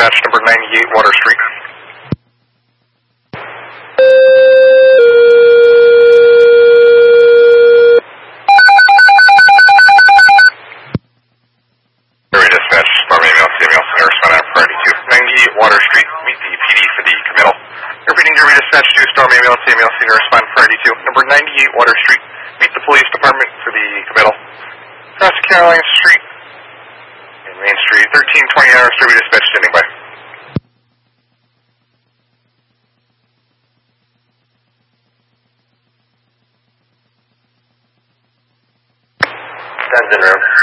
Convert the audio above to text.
dispatch, number 98 Water Street. Area dispatch, Storm email, CML Center, respond on priority 2. 98 Water Street, meet the PD for the committal. Repeating Derby dispatch to Storm email, CML Center, respond priority 2. Number 98 Water Street, meet the police department for the committal. Across Caroline Street and Main Street, 1320 hours, Derby dispatch standing by. Guns in room.